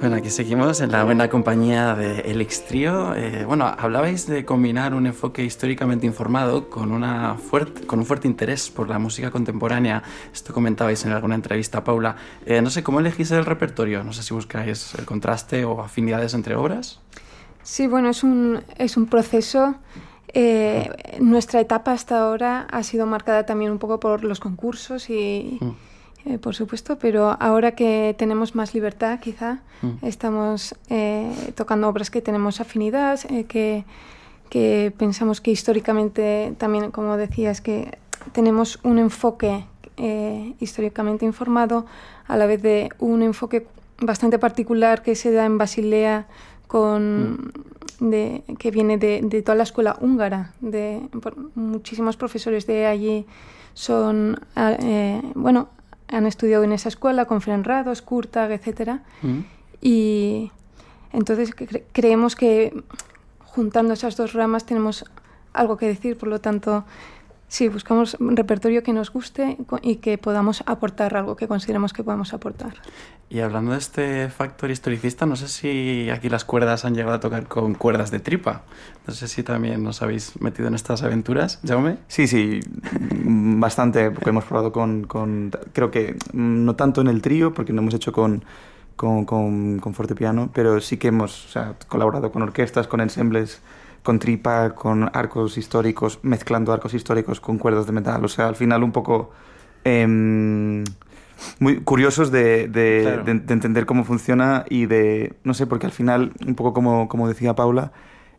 Bueno, aquí seguimos en la buena compañía de Elix Trio. Bueno, hablabais de combinar un enfoque históricamente informado con un fuerte interés por la música contemporánea. Esto comentabais en alguna entrevista, Paula. No sé, ¿cómo elegís el repertorio? No sé si buscáis el contraste o afinidades entre obras. Sí, bueno, es un proceso. Nuestra etapa hasta ahora ha sido marcada también un poco por los concursos y... por supuesto, pero ahora que tenemos más libertad, quizá, estamos tocando obras que tenemos afinidad, que pensamos que históricamente también, como decías, que tenemos un enfoque históricamente informado, a la vez de un enfoque bastante particular que se da en Basilea, que viene de toda la escuela húngara, muchísimos profesores de allí son, han estudiado en esa escuela con Ferenc Rados, Kurtág, etc. Y entonces creemos que juntando esas dos ramas tenemos algo que decir, por lo tanto, sí, buscamos un repertorio que nos guste y que podamos aportar algo que consideremos que podemos aportar. Y hablando de este factor historicista, no sé si aquí las cuerdas han llegado a tocar con cuerdas de tripa. No sé si también os habéis metido en estas aventuras, Jaume. Sí, bastante, porque hemos probado creo que no tanto en el trío, porque no hemos hecho con fortepiano, pero sí que hemos colaborado con orquestas, con ensembles, con tripa, con arcos históricos, mezclando arcos históricos con cuerdas de metal. O sea, al final un poco... muy curiosos de entender cómo funciona y de, no sé, porque al final, un poco como decía Paula,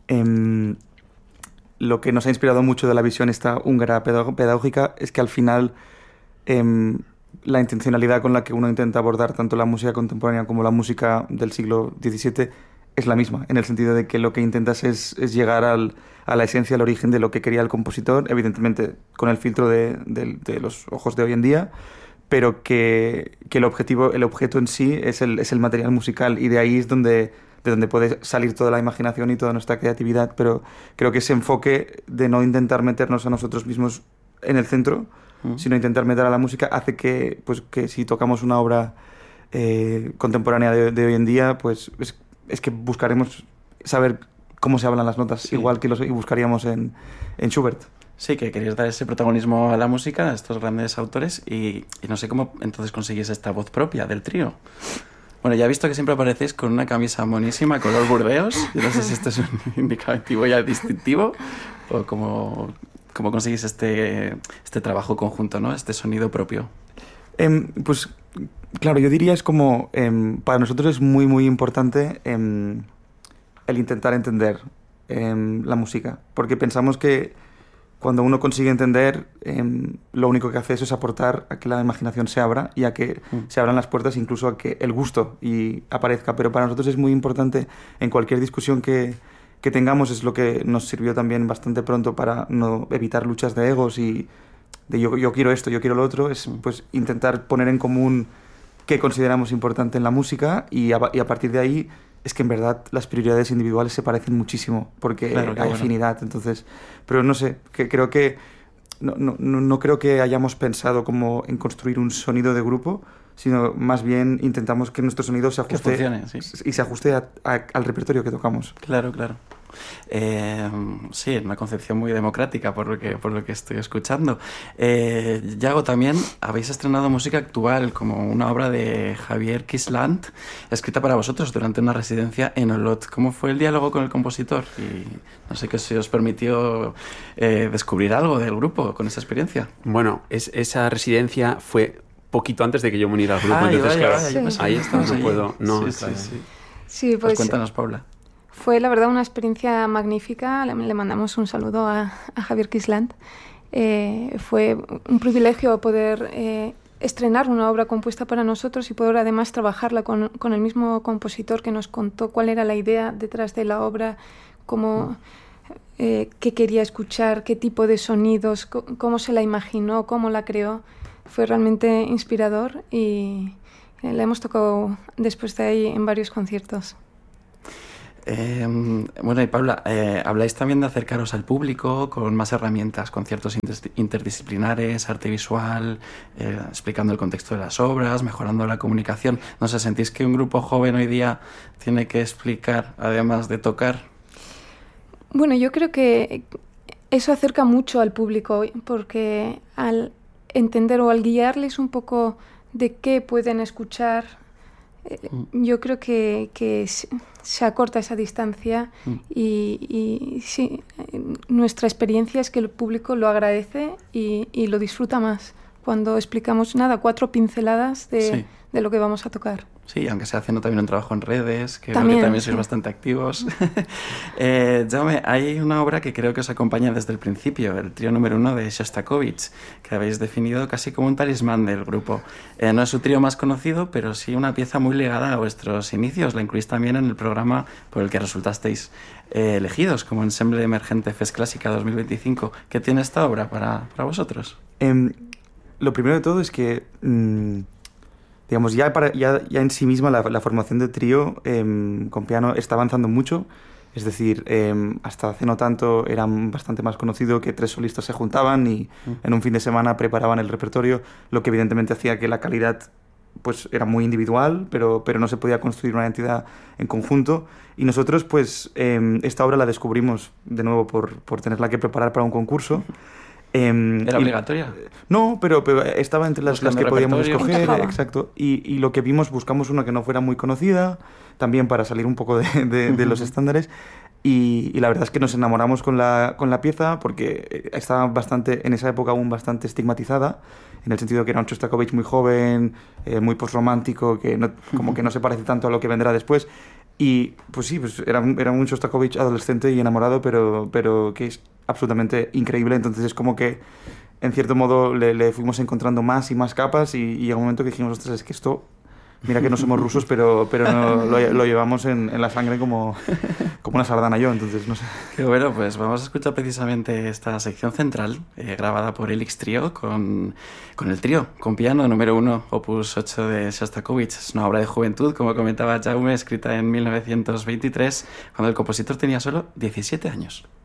lo que nos ha inspirado mucho de la visión esta húngara pedagógica es que al final la intencionalidad con la que uno intenta abordar tanto la música contemporánea como la música del siglo XVII es la misma, en el sentido de que lo que intentas es llegar a la esencia, al origen de lo que quería el compositor, evidentemente con el filtro de los ojos de hoy en día, pero que el objeto en sí es el material musical, y de ahí es de donde puede salir toda la imaginación y toda nuestra creatividad. Pero creo que ese enfoque de no intentar meternos a nosotros mismos en el centro, sino intentar meter a la música, hace que si tocamos una obra contemporánea de hoy en día, pues es que buscaremos saber cómo se hablan las notas, sí, igual que buscaríamos en Schubert. Sí, que queréis dar ese protagonismo a la música, a estos grandes autores, y no sé cómo entonces conseguís esta voz propia del trío. Bueno, ya he visto que siempre aparecéis con una camisa monísima, color burdeos. Yo no sé si esto es un indicativo ya distintivo o cómo conseguís este trabajo conjunto, ¿no? Este sonido propio. Pues claro, yo diría es como... para nosotros es muy, muy importante el intentar entender la música, porque pensamos que cuando uno consigue entender, lo único que hace eso es aportar a que la imaginación se abra y a que se abran las puertas, incluso a que el gusto aparezca. Pero para nosotros es muy importante, en cualquier discusión que tengamos, es lo que nos sirvió también bastante pronto para no evitar luchas de egos y de yo quiero esto, yo quiero lo otro, es pues intentar poner en común qué consideramos importante en la música y a partir de ahí es que en verdad las prioridades individuales se parecen muchísimo porque hay afinidad. Entonces, pero no sé, que creo que no creo que hayamos pensado como en construir un sonido de grupo, sino más bien intentamos que nuestro sonido se ajuste, que funcione, sí, y se ajuste al repertorio que tocamos. Claro. Sí, una concepción muy democrática por lo que estoy escuchando. Yago, también habéis estrenado música actual como una obra de Javier Quislant, escrita para vosotros durante una residencia en Olot. ¿Cómo fue el diálogo con el compositor? Y no sé qué si os permitió descubrir algo del grupo con esa experiencia. Bueno, esa residencia fue poquito antes de que yo me uniera al grupo. Entonces, claro, ahí estamos, no puedo. No, sí, pues cuéntanos, Paula. Fue, la verdad, una experiencia magnífica. Le mandamos un saludo a Javier Quislant. Fue un privilegio poder estrenar una obra compuesta para nosotros y poder además trabajarla con el mismo compositor que nos contó cuál era la idea detrás de la obra, qué quería escuchar, qué tipo de sonidos, cómo se la imaginó, cómo la creó. Fue realmente inspirador y la hemos tocado después de ahí en varios conciertos. Bueno, y Paula, habláis también de acercaros al público con más herramientas, conciertos interdisciplinares, arte visual, explicando el contexto de las obras, mejorando la comunicación. No sé, ¿sentís que un grupo joven hoy día tiene que explicar, además de tocar? Bueno, yo creo que eso acerca mucho al público, porque al entender o al guiarles un poco de qué pueden escuchar, yo creo que se acorta esa distancia y sí, nuestra experiencia es que el público lo agradece y lo disfruta más cuando explicamos 4 pinceladas de lo que vamos a tocar. Sí, aunque sea haciendo también un trabajo en redes, que también sois bastante activos. Jaume, hay una obra que creo que os acompaña desde el principio, el trío número 1 de Shostakovich, que habéis definido casi como un talismán del grupo. No es su trío más conocido, pero sí una pieza muy ligada a vuestros inicios. La incluís también en el programa por el que resultasteis elegidos como ensemble emergente FES Clásica 2025. ¿Qué tiene esta obra para vosotros? Lo primero de todo es que... digamos, ya en sí misma la formación de trío con piano está avanzando mucho. Es decir, hasta hace no tanto era bastante más conocido que 3 solistas se juntaban y en un fin de semana preparaban el repertorio, lo que evidentemente hacía que la calidad pues era muy individual, pero no se podía construir una entidad en conjunto. Y nosotros, pues, esta obra la descubrimos de nuevo por tenerla que preparar para un concurso. ¿Era obligatoria? No, pero estaba entre las que podíamos escoger. Encajaba. Exacto. Y lo que vimos, buscamos una que no fuera muy conocida, también para salir un poco de los estándares. Y la verdad es que nos enamoramos con la pieza porque estaba en esa época aún bastante estigmatizada, en el sentido que era un Shostakovich muy joven, muy postromántico, como que no se parece tanto a lo que vendrá después. Y pues sí, pues era un Shostakovich adolescente y enamorado, pero que es absolutamente increíble. Entonces es como que, en cierto modo, le fuimos encontrando más y más capas y llegó un momento que dijimos, ostras, es que esto... Mira que no somos rusos, pero no, lo llevamos en la sangre como una sardana yo, entonces no sé. Qué bueno, pues vamos a escuchar precisamente esta sección central grabada por Elix Trio con el trío, con piano número 1, opus 8 de Shostakovich. Es una obra de juventud, como comentaba Jaume, escrita en 1923, cuando el compositor tenía solo 17 años.